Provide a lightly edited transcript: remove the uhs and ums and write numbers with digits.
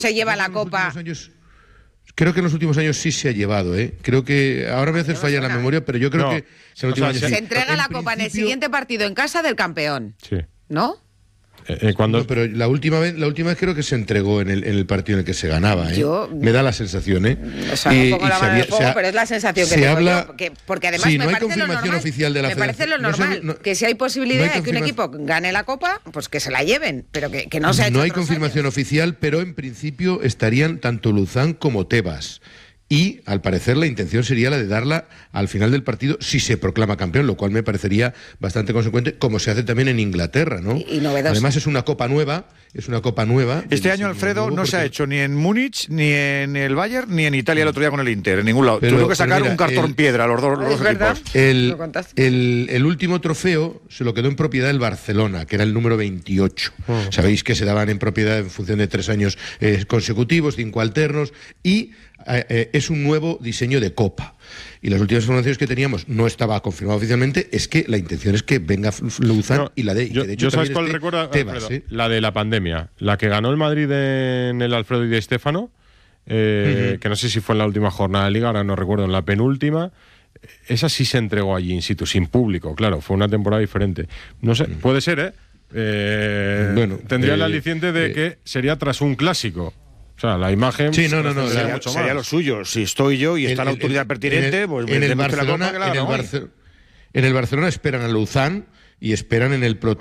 se lleva la Copa. Creo que en los últimos años sí se ha llevado, ¿eh? Creo que ahora a veces falla la memoria, pero yo creo que en los últimos años se entrega la Copa en el siguiente partido en casa del campeón. Sí. ¿No? No, pero la última vez creo que se entregó en el partido en el que se ganaba, ¿eh? Me da la sensación, ¿eh? O sea, no pongo la mano en el fuego, pero es la sensación que tengo yo, porque además sí, me no hay parece confirmación lo normal, oficial de la federación. Me parece lo normal, que si hay posibilidad de que un equipo gane la Copa, pues que se la lleven, pero que no se ha hecho. No hay confirmación oficial, pero en principio estarían tanto Luzán como Tebas. Y, al parecer, la intención sería la de darla al final del partido si se proclama campeón, lo cual me parecería bastante consecuente, como se hace también en Inglaterra, ¿no? Y novedoso. Además, es una copa nueva. Este año, Alfredo, no se ha hecho ni en Múnich, ni en el Bayern, ni en Italia el otro día con el Inter, en ningún lado. Tuvo que sacar un cartón piedra los dos equipos. El último trofeo se lo quedó en propiedad el Barcelona, que era el número 28. Sabéis que se daban en propiedad en función de 3 años consecutivos, 5 alternos, y es un nuevo diseño de copa. Y las últimas informaciones que teníamos, no estaba confirmado oficialmente, es que la intención es que venga Luzán y la de... Yo sabes cuál recuerdo, Tebas, Alfredo, la de la pandemia, la que ganó el Madrid en el Alfredo y Di Stéfano, que no sé si fue en la última jornada de Liga, ahora no recuerdo, en la penúltima. Esa sí se entregó allí in situ, sin público, claro, fue una temporada diferente. No sé, puede ser, tendría el aliciente de que sería tras un clásico. O sea, la imagen... Sí, no. Sería lo suyo. Si estoy yo y está la autoridad pertinente, pues... En el Barcelona esperan a Luzán y esperan en el